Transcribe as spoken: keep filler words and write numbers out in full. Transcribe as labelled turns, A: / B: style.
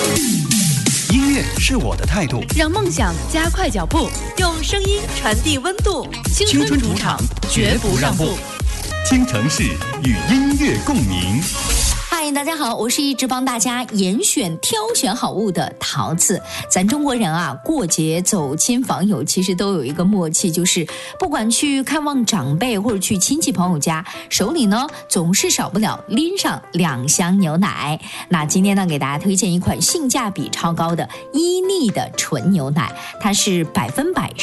A: 音乐是我的态度，
B: 让梦想加快脚步，用声音传递温度。青春主场，绝不让步。
A: 京城市与音乐共鸣。
C: 嗨，大家好，我是一直帮大家严选挑选好物的桃子。咱中国人啊，过节走亲访友其实都有一个默契，就是不管去看望长辈或者去亲戚朋友家，手里呢总是少不了拎上两箱牛奶。那今天呢，给大家推荐一款性价比超高的伊利的纯牛奶，它是百分百